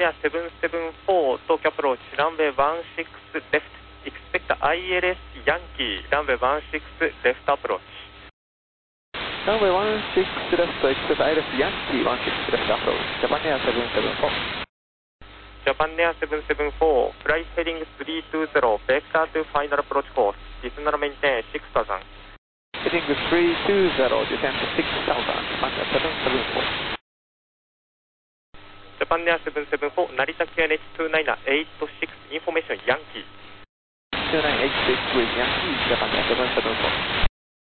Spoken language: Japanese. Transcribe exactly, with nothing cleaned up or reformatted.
Air セブンセブンフォー 東京アプローチ、ランウェイワンシックスレフト、expect アイエルエス ヤンキー、ランウェイワンシックスレフトアプローチ。 ランウェイワンシックスレフト、expect アイエルエス ヤンキー、ワンシックスレフトアプローチ、ジャパンエアセブンセブンフォー。 ジャパンエアセブンセブンフォー、フライヘディングスリーツーゼロ、ベクタートゥファイナルアプローチコース、ディスナルメインテンシックスタウザン。 Heading three two zero, descend to six thousand, Japan Air seven seven four. ジャパンエアセブンセブンフォー、成田 ケーエヌエイチツーナインエイトシックス、インフォメーションヤンキー。 two nine eight six with Yankee, Japan Air seven seven four.